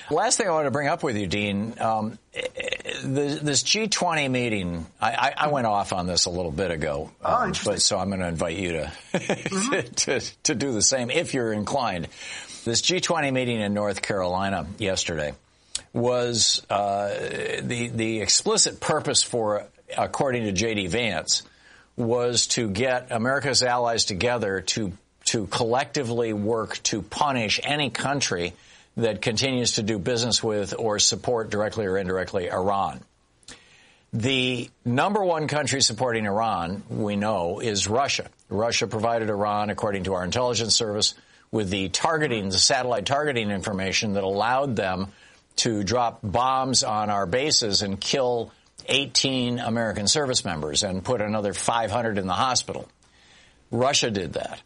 Last thing I want to bring up with you, Dean, this G20 meeting, I went off on this a little bit ago, but so I'm going to invite you to do the same if you're inclined. This G20 meeting in North Carolina yesterday was the explicit purpose for, according to J.D. Vance, was to get America's allies together to collectively work to punish any country that continues to do business with or support directly or indirectly Iran. The number one country supporting Iran, we know, is Russia. Russia provided Iran, according to our intelligence service, with the satellite targeting information that allowed them to drop bombs on our bases and kill 18 American service members and put another 500 in the hospital. Russia did that.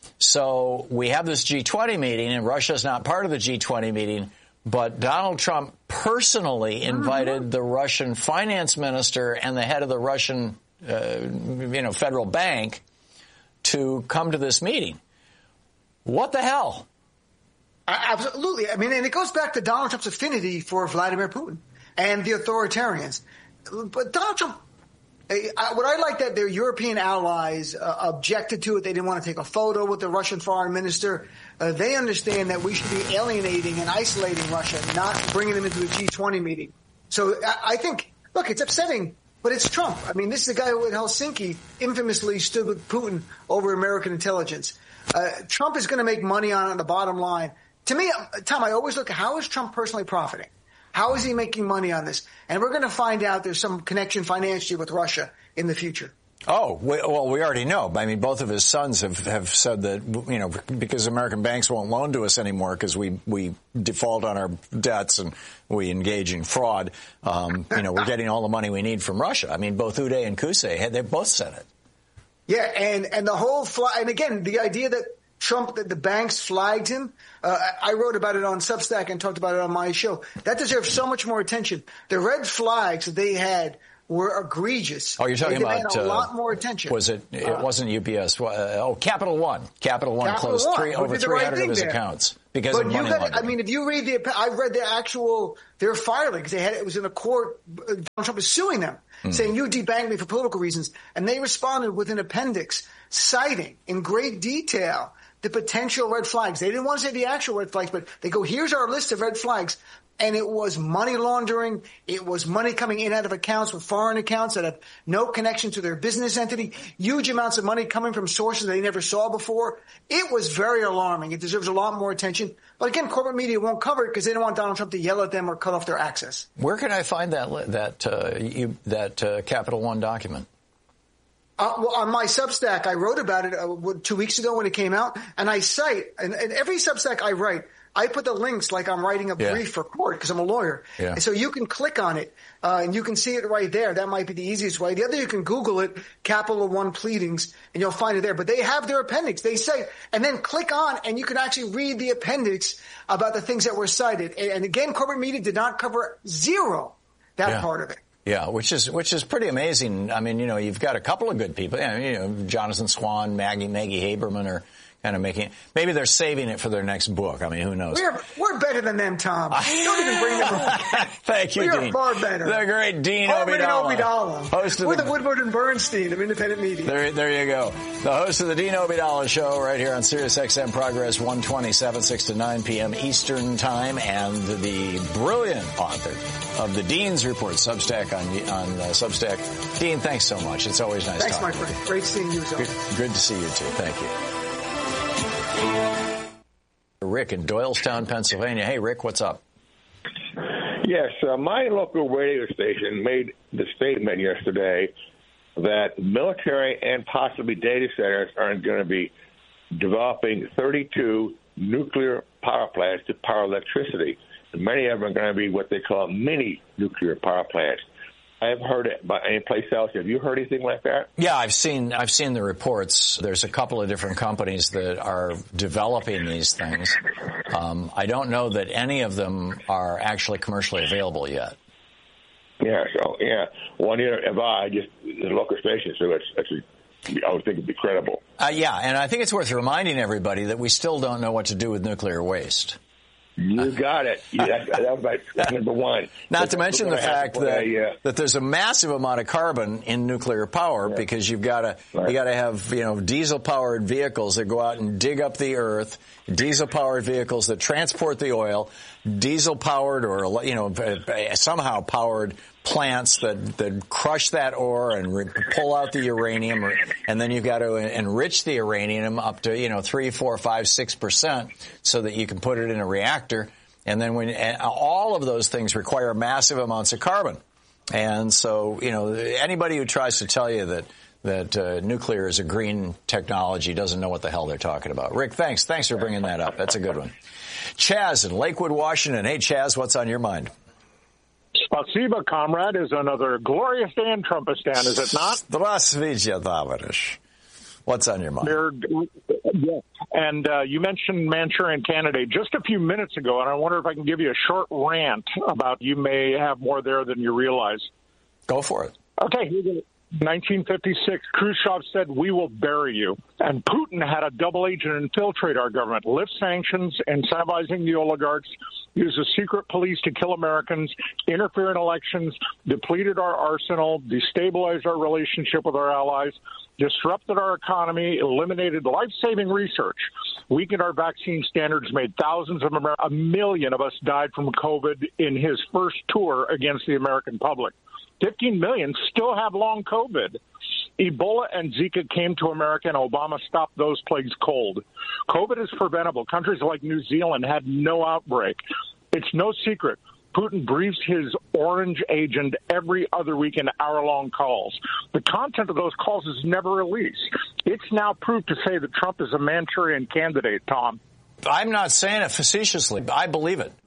So we have this G20 meeting, and Russia's not part of the G20 meeting, but Donald Trump personally invited the Russian finance minister and the head of the Russian, federal bank to come to this meeting. What the hell? Absolutely. I mean, and it goes back to Donald Trump's affinity for Vladimir Putin and the authoritarians. But Donald Trump, what I like that their European allies objected to it. They didn't want to take a photo with the Russian foreign minister. They understand that we should be alienating and isolating Russia, not bringing them into the G20 meeting. So I think, look, it's upsetting, but it's Trump. I mean, this is the guy who in Helsinki infamously stood with Putin over American intelligence. Trump is going to make money on the bottom line. To me, Tom, I always look at how is Trump personally profiting? How is he making money on this? And we're going to find out there's some connection financially with Russia in the future. Oh, well, we already know. I mean, both of his sons have said that, because American banks won't loan to us anymore because we default on our debts and we engage in fraud, we're getting all the money we need from Russia. I mean, both Uday and Qusay, they've both said it. Yeah, and the whole and again, the idea that that the banks flagged him. I wrote about it on Substack and talked about it on my show. That deserves so much more attention. The red flags that they had were egregious. Oh, you're talking about a lot more attention. Was it? It wasn't UPS. Capital One. Capital One closed over 300 of his accounts because of money laundering. I mean, if you read I read their filings. It was in a court. Donald Trump is suing them, saying you debanked me for political reasons, and they responded with an appendix citing in great detail the potential red flags. They didn't want to say the actual red flags, but they go, here's our list of red flags. And it was money laundering. It was money coming in out of accounts with foreign accounts that have no connection to their business entity. Huge amounts of money coming from sources they never saw before. It was very alarming. It deserves a lot more attention. But again, corporate media won't cover it because they don't want Donald Trump to yell at them or cut off their access. Where can I find that Capital One document? Well, on my Substack, I wrote about it 2 weeks ago when it came out, and I cite, and every Substack I write, I put the links like I'm writing a brief for court because I'm a lawyer. Yeah. And so you can click on it, and you can see it right there. That might be the easiest way. The other, you can Google it, Capital One pleadings, and you'll find it there. But they have their appendix. They say, and then click on, and you can actually read the appendix about the things that were cited. And again, corporate media did not cover that part of it. Yeah, which is pretty amazing. I mean, you've got a couple of good people. Jonathan Swan, Maggie Haberman are kind of making. Maybe they're saving it for their next book. I mean, who knows? We're better than them, Tom. Don't even bring them up. Thank you, Dean. We are far better. The great Dean Obeidallah. We're the Woodward and Bernstein of independent media. There you go. The host of the Dean Obeidallah Show right here on Sirius XM Progress 127, 6 to 9 p.m. Eastern Time, and the brilliant author of the Dean's Report, Substack on Substack. Dean, thanks so much. It's always nice talking. Thanks, my friend. Great seeing you. Good to see you, too. Thank you. Rick in Doylestown, Pennsylvania. Hey, Rick, what's up? Yes, my local radio station made the statement yesterday that military and possibly data centers are going to be developing 32 nuclear power plants to power electricity. And many of them are going to be what they call mini nuclear power plants. I haven't heard it by any place else. Have you heard anything like that? Yeah, I've seen the reports. There's a couple of different companies that are developing these things. I don't know that any of them are actually commercially available yet. Yeah, one year just the local station, so it's actually, I would think it'd be credible. Yeah, and I think it's worth reminding everybody that we still don't know what to do with nuclear waste. You got it. That was my number one. Not to mention the fact that there's a massive amount of carbon in nuclear power because you've got to have diesel powered vehicles that go out and dig up the earth, diesel powered vehicles that transport the oil, diesel powered or somehow powered plants that crush that ore and pull out the uranium, and then you've got to enrich the uranium up to 3, 4, 5, 6% so that you can put it in a reactor. And then all of those things require massive amounts of carbon. And so anybody who tries to tell you that nuclear is a green technology doesn't know what the hell they're talking about. Rick, thanks for bringing that up. That's a good one. Chaz in Lakewood, Washington. Hey, Chaz, what's on your mind? Spasiba, comrade, is another glorious day in Trumpistan, is it not? Здравствуйте, товарищ. What's on your mind? Yeah. And you mentioned Manchurian Candidate just a few minutes ago, and I wonder if I can give you a short rant about you may have more there than you realize. Go for it. Okay, here we go. 1956, Khrushchev said, "We will bury you." And Putin had a double agent infiltrate our government, lift sanctions, incentivizing the oligarchs, use a secret police to kill Americans, interfere in elections, depleted our arsenal, destabilized our relationship with our allies, disrupted our economy, eliminated life-saving research, weakened our vaccine standards, made thousands of a million of us died from COVID in his first tour against the American public. 15 million still have long COVID. Ebola and Zika came to America, and Obama stopped those plagues cold. COVID is preventable. Countries like New Zealand had no outbreak. It's no secret. Putin briefs his orange agent every other week in hour-long calls. The content of those calls is never released. It's now proved to say that Trump is a Manchurian Candidate, Tom. I'm not saying it facetiously. I believe it.